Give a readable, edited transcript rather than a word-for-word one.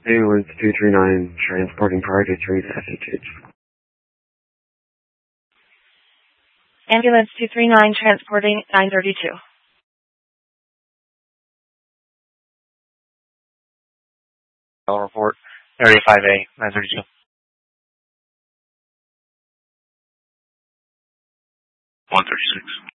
Ambulance 239, transporting priority 3 SHH. Ambulance 239, transporting 932. I'll report Area 5A, 932. 136.